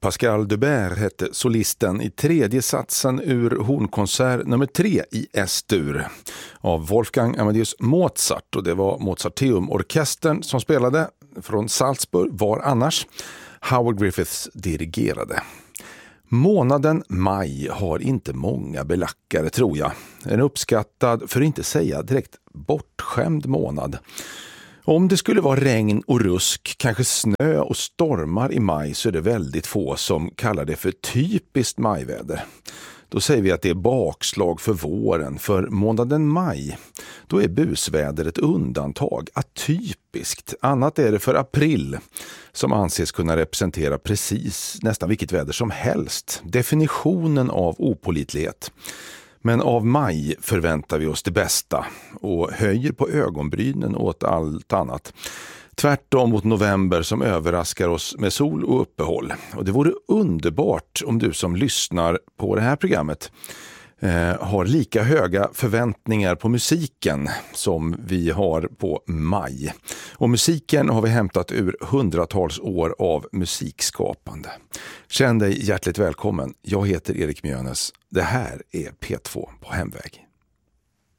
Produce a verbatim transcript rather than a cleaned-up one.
Pascal Dubert hette solisten i tredje satsen ur hornkonsert nummer tre i S-dur av Wolfgang Amadeus Mozart, och det var Mozarteum-orkestern som spelade. Från Salzburg var annars Howard Griffiths dirigerade. Månaden maj har inte många belackare, tror jag. En uppskattad, för att inte säga direkt bortskämd månad. Om det skulle vara regn och rusk, kanske snö och stormar i maj, så är det väldigt få som kallar det för typiskt majväder. Då säger vi att det är bakslag för våren, för månaden maj. Då är busväder ett undantag, atypiskt. Annat är det för april, som anses kunna representera precis nästan vilket väder som helst. Definitionen av opålitlighet. Men av maj förväntar vi oss det bästa och höjer på ögonbrynen åt allt annat. Tvärtom mot november som överraskar oss med sol och uppehåll. Och det vore underbart om du som lyssnar på det här programmet eh, har lika höga förväntningar på musiken som vi har på maj. Och musiken har vi hämtat ur hundratals år av musikskapande. Känn dig hjärtligt välkommen. Jag heter Erik Mjönes. Det här är P två på Hemväg.